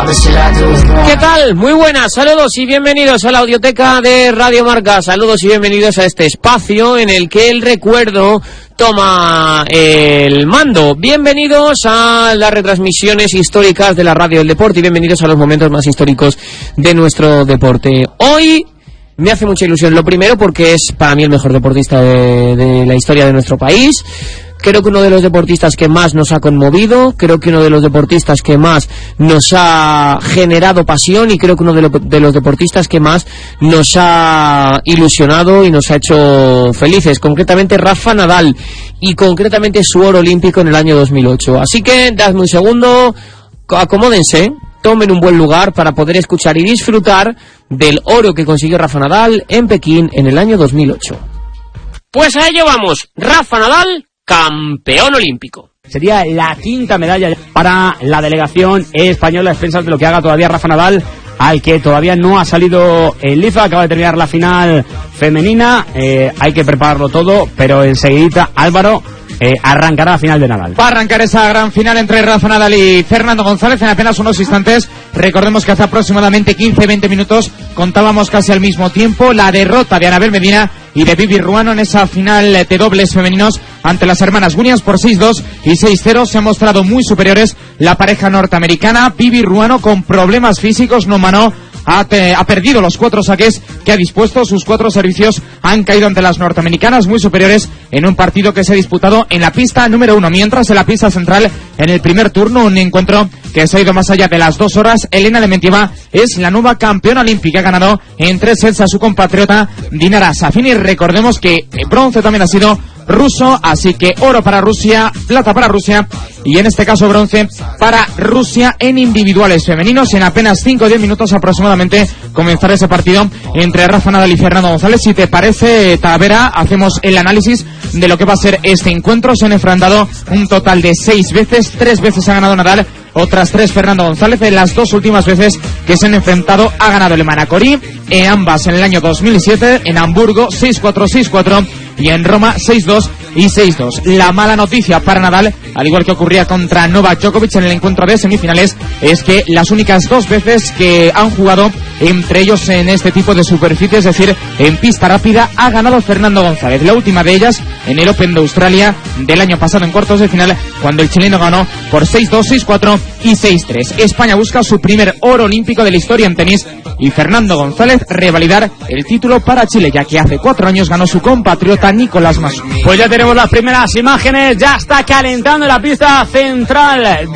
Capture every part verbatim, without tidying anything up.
¿Qué tal? Muy buenas, saludos y bienvenidos a la audioteca de Radio Marca. Saludos y bienvenidos a este espacio en el que el recuerdo toma el mando. Bienvenidos a las retransmisiones históricas de la radio del deporte y bienvenidos a los momentos más históricos de nuestro deporte. Hoy me hace mucha ilusión, lo primero porque es para mí el mejor deportista de, de la historia de nuestro país. Creo que uno de los deportistas que más nos ha conmovido, creo que uno de los deportistas que más nos ha generado pasión y creo que uno de, lo, de los deportistas que más nos ha ilusionado y nos ha hecho felices, concretamente Rafa Nadal y concretamente su oro olímpico en el año dos mil ocho. Así que dadme un segundo, acomódense, tomen un buen lugar para poder escuchar y disfrutar del oro que consiguió Rafa Nadal en Pekín en el año dos mil ocho. Pues a ello vamos, Rafa Nadal, campeón olímpico. Sería la quinta medalla para la delegación española a expensas de lo que haga todavía Rafa Nadal, al que todavía no ha salido el Liza, acaba de terminar la final femenina, eh, hay que prepararlo todo, pero enseguidita Álvaro eh, arrancará la final de Nadal. Va a arrancar esa gran final entre Rafa Nadal y Fernando González en apenas unos instantes. Recordemos que hace aproximadamente quince a veinte minutos contábamos casi al mismo tiempo la derrota de Anabel Medina y de Bibi Ruano en esa final de dobles femeninos ante las hermanas Williams por seis dos y seis cero. Se han mostrado muy superiores la pareja norteamericana. Bibi Ruano con problemas físicos no manó. Ha, te, ha perdido los cuatro saques que ha dispuesto, sus cuatro servicios han caído ante las norteamericanas muy superiores en un partido que se ha disputado en la pista número uno, mientras en la pista central en el primer turno, un encuentro que se ha ido más allá de las dos horas. Elena Dementieva es la nueva campeona olímpica, ha ganado en tres sets a su compatriota Dinara Safin y recordemos que el bronce también ha sido ruso, así que oro para Rusia, plata para Rusia y en este caso bronce para Rusia en individuales femeninos. En apenas cinco o diez minutos aproximadamente comenzará ese partido entre Rafa Nadal y Fernando González. Si te parece, Talavera, hacemos el análisis de lo que va a ser este encuentro. Se han enfrentado un total de seis veces, tres veces ha ganado Nadal, otras tres Fernando González. En las dos últimas veces que se han enfrentado ha ganado el Manacori, en ambas en el año dos mil siete, en Hamburgo seis cuatro, seis cuatro y en Roma seis dos y seis dos. La mala noticia para Nadal, al igual que ocurría contra Novak Djokovic en el encuentro de semifinales, es que las únicas dos veces que han jugado entre ellos en este tipo de superficie, es decir, en pista rápida, ha ganado Fernando González. La última de ellas en el Open de Australia del año pasado en cuartos de final, cuando el chileno ganó por seis dos, seis cuatro y seis tres. España busca su primer oro olímpico de la historia en tenis y Fernando González revalidar el título para Chile, ya que hace cuatro años ganó su compatriota Nicolás Masú. Pues ya tenemos las primeras imágenes, ya está calentando la pista central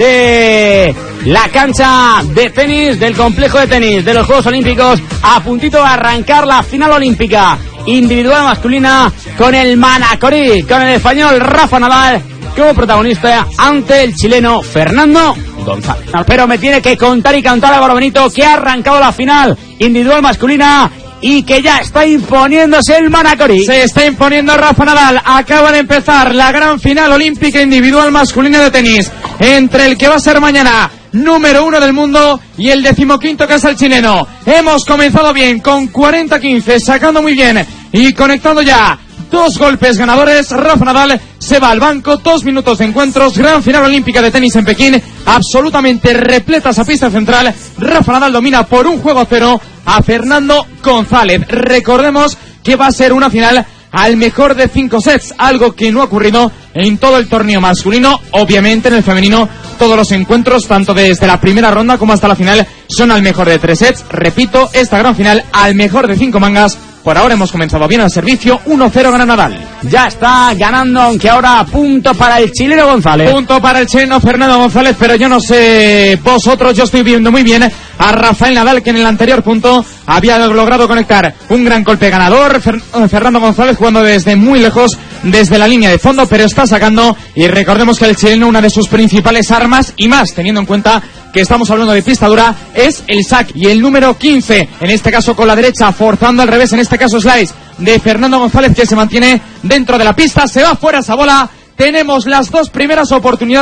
de la cancha de tenis, del complejo de tenis de los Juegos Olímpicos, a puntito de arrancar la final olímpica individual masculina con el Manacori, con el español Rafa Nadal como protagonista ante el chileno Fernando González. Pero me tiene que contar y cantar Álvaro Benito que ha arrancado la final individual masculina y que ya está imponiéndose el Manacori. Se está imponiendo Rafa Nadal. Acaba de empezar la gran final olímpica individual masculina de tenis entre el que va a ser mañana número uno del mundo y el decimoquinto, que es el chileno. Hemos comenzado bien con cuarenta a quince, sacando muy bien y conectando ya dos golpes ganadores. Rafa Nadal se va al banco, dos minutos de encuentros, gran final olímpica de tenis en Pekín, absolutamente repleta esa pista central. Rafa Nadal domina por un juego a cero a Fernando González. Recordemos que va a ser una final al mejor de cinco sets, algo que no ha ocurrido en todo el torneo masculino. Obviamente en el femenino todos los encuentros, tanto desde la primera ronda como hasta la final, son al mejor de tres sets. Repito, esta gran final al mejor de cinco mangas. Por ahora hemos comenzado bien al servicio, uno cero gana Nadal. Ya está ganando, aunque ahora punto para el chileno González. Punto para el chileno Fernando González, pero yo no sé vosotros, yo estoy viendo muy bien a Rafael Nadal, que en el anterior punto había logrado conectar un gran golpe ganador. Fer Fernando González jugando desde muy lejos, desde la línea de fondo, pero está sacando, y recordemos que el chileno, una de sus principales armas, y más teniendo en cuenta que estamos hablando de pista dura, es el saque, y el número quince, en este caso con la derecha, forzando al revés, en este caso slice, de Fernando González, que se mantiene dentro de la pista. Se va fuera esa bola, tenemos las dos primeras oportunidades